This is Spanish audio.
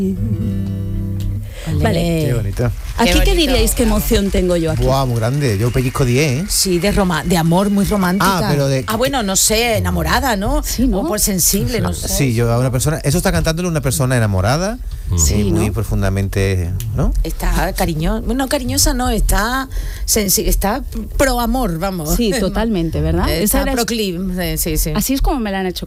Vale. Qué bonito. ¿Aquí qué bonito. diríais qué emoción tengo yo aquí? Buah, muy grande. Yo pellizco 10, ¿eh? Sí, de amor muy romántica. Ah, pero de- bueno, no sé, enamorada, ¿no? Sí, ¿no? O por sensible, no sé. Sí, yo a una persona... Eso está cantándole una persona enamorada. Sí, muy ¿no? profundamente, ¿no? Está cariñosa, bueno, cariñosa no, está está pro amor, vamos. Sí, totalmente, ¿verdad? Esa Está era- proclive, sí, sí. Así es como me la han hecho